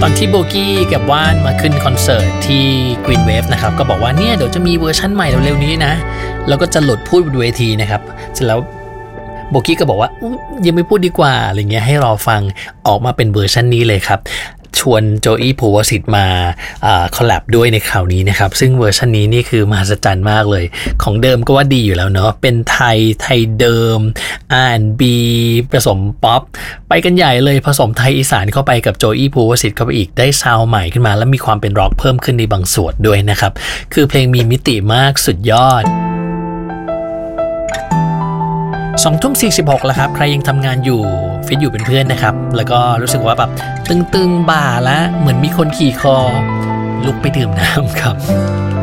ตอนที่โบกี้กับว่านมาขึ้นคอนเสิร์ตที่ Green Wave นะครับก็บอกว่าเนี่ยเดี๋ยวจะมีเวอร์ชั่นใหม่เร็วๆนี้นะแล้วก็จะหลุดพูดบนเวทีนะครับเสร็จแล้วโบกี้ก็บอกว่ายังไม่พูดดีกว่าอะไรเงี้ยให้รอฟังออกมาเป็นเวอร์ชันนี้เลยครับชวนโจอี้ภูวสิทธิ์มาคอลแลบด้วยในคราวนี้นะครับซึ่งเวอร์ชันนี้นี่คือมหัศจรรย์มากเลยของเดิมก็ว่าดีอยู่แล้วเนาะเป็นไทยเดิม R&B ผสมป๊อปไปกันใหญ่เลยผสมไทยอีสานเข้าไปกับโจอี้ภูวสิทธิ์เข้าไปอีกได้ซาวด์ใหม่ขึ้นมาแล้วมีความเป็นร็อกเพิ่มขึ้นในบางส่วนด้วยนะครับคือเพลงมีมิติมากสุดยอด20:46แล้วครับใครยังทำงานอยู่ฟิตอยู่เป็นเพื่อนนะครับแล้วก็รู้สึกว่าแบบตึงๆบ่าละเหมือนมีคนขี่คอลุกไปดื่มน้ำครับ